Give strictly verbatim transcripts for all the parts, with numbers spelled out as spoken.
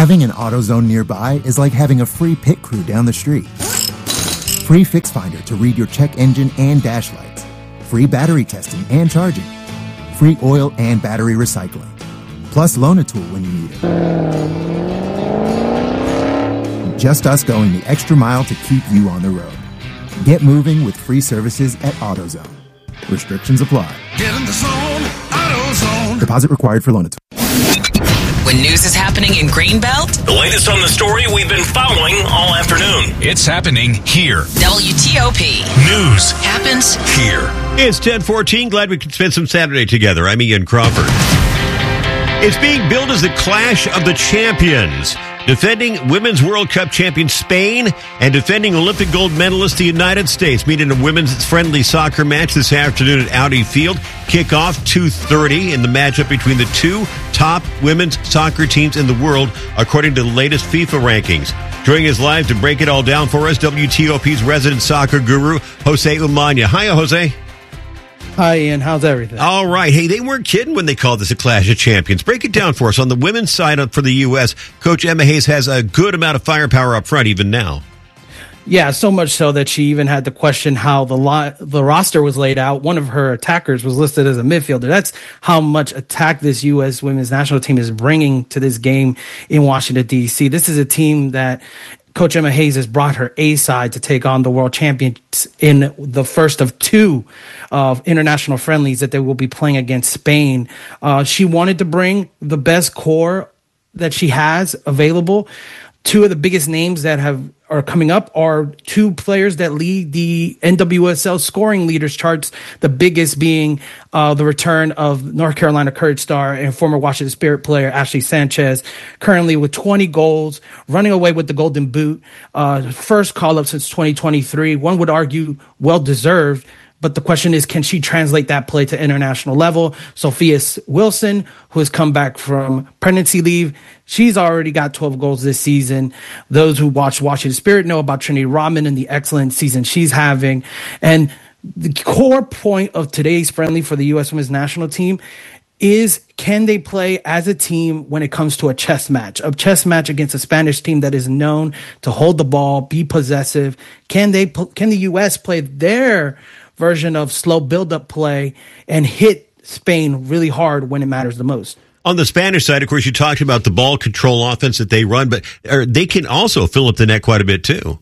Having an AutoZone nearby is like having a free pit crew down the street. Free Fix Finder to read your check engine and dash lights. Free battery testing and charging. Free oil and battery recycling. Plus Loan-A-Tool when you need it. Just us going the extra mile to keep you on the road. Get moving with free services at AutoZone. Restrictions apply. Get in the zone, AutoZone. Deposit required for Loan-A-Tool. When news is happening in Greenbelt, the latest on the story we've been following all afternoon. It's happening here. W T O P. News happens here. It's ten fourteen. Glad we could spend some Saturday together. I'm Ian Crawford. It's being billed as the Clash of the Champions. Defending Women's World Cup champion Spain and defending Olympic gold medalist the United States meet in a women's friendly soccer match this afternoon at Audi Field. Kickoff two thirty in the matchup between the two top women's soccer teams in the world, according to the latest FIFA rankings. Joining us live to break it all down for us, W T O P's resident soccer guru, Jose Umana. Hiya, Jose. Hi, Ian. How's everything? All right. Hey, they weren't kidding when they called this a Clash of Champions. Break it down for us. On the women's side for the U S, Coach Emma Hayes has a good amount of firepower up front even now. Yeah, so much so that she even had to question how the lo- the roster was laid out. One of her attackers was listed as a midfielder. That's how much attack this U S women's national team is bringing to this game in Washington, D C. This is a team that Coach Emma Hayes has brought her A side to take on the world champions in the first of two uh, international friendlies that they will be playing against Spain. Uh, she wanted to bring the best core that she has available. Two of the biggest names that have are coming up are two players that lead the N W S L scoring leaders charts, the biggest being uh, the return of North Carolina Courage star and former Washington Spirit player Ashley Sanchez, currently with twenty goals, running away with the Golden Boot, uh, first call-up since twenty twenty-three. One would argue well-deserved. But the question is, can she translate that play to international level? Sophia Wilson, who has come back from pregnancy leave, she's already got twelve goals this season. Those who watch Washington Spirit know about Trinity Rodman and the excellent season she's having. And the core point of today's friendly for the U S women's national team is, can they play as a team when it comes to a chess match, a chess match against a Spanish team that is known to hold the ball, be possessive? Can they, can the U S play their version of slow build-up play and hit Spain really hard when it matters the most? On the Spanish side, of course, you talked about the ball control offense that they run, but or they can also fill up the net quite a bit too.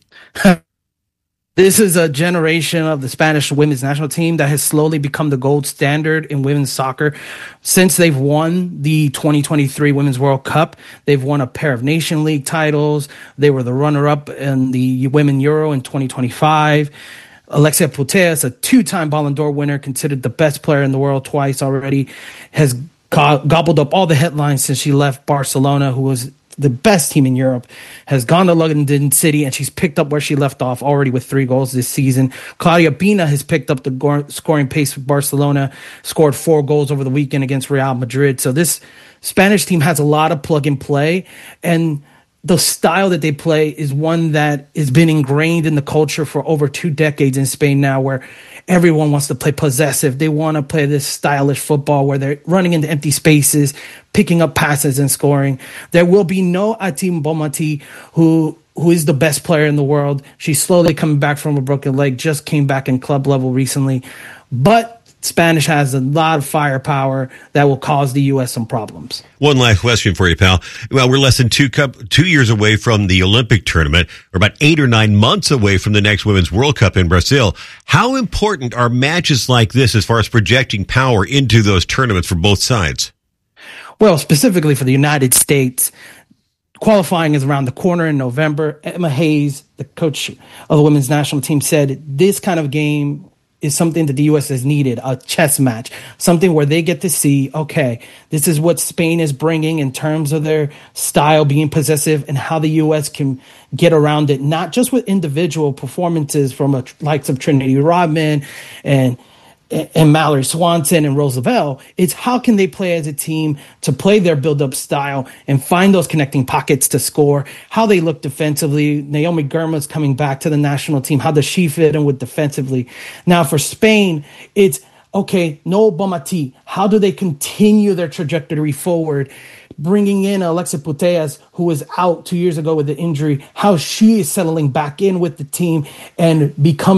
This is a generation of the Spanish women's national team that has slowly become the gold standard in women's soccer. Since they've won the twenty twenty-three Women's World Cup, they've won a pair of Nation League titles. They were the runner-up in the Women Euro in twenty twenty-five. Alexia Putellas, a two-time Ballon d'Or winner, considered the best player in the world twice already, has go- gobbled up all the headlines since she left Barcelona, who was the best team in Europe, has gone to London City, and she's picked up where she left off already with three goals this season. Claudia Pina has picked up the go- scoring pace for Barcelona, scored four goals over the weekend against Real Madrid. So this Spanish team has a lot of plug and play, and the style that they play is one that has been ingrained in the culture for over two decades in Spain now, where everyone wants to play possessive. They want to play this stylish football where they're running into empty spaces, picking up passes and scoring. There will be no Atim Bonmati, who who is the best player in the world. She's slowly coming back from a broken leg, just came back in club level recently. But Spanish has a lot of firepower that will cause the U S some problems. One last question for you, pal. Well, we're less than two cup, two years away from the Olympic tournament. We're about eight or nine months away from the next Women's World Cup in Brazil. How important are matches like this as far as projecting power into those tournaments for both sides? Well, specifically for the United States, qualifying is around the corner in November. Emma Hayes, the coach of the women's national team, said this kind of game is something that the U S has needed, a chess match, something where they get to see, okay, this is what Spain is bringing in terms of their style being possessive and how the U S can get around it, not just with individual performances from a likes of Trinity Rodman and and Mallory Swanson and Rose Lavelle. It's how can they play as a team to play their build-up style and find those connecting pockets to score, how they look defensively. Naomi Girma's coming back to the national team. How does she fit in with defensively? Now for Spain, it's, okay, no Bonmati. How do they continue their trajectory forward bringing in Alexa Putellas, who was out two years ago with the injury, how she is settling back in with the team and becoming